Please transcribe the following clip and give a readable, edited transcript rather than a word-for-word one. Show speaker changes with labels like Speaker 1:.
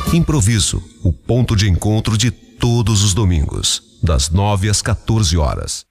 Speaker 1: Improviso, o ponto de encontro de todos os domingos, das 9 às 14 horas.